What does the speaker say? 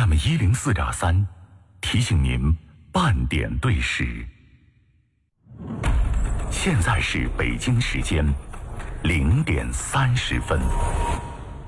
FM 104.3，提醒您半点对时。现在是北京时间0点30分。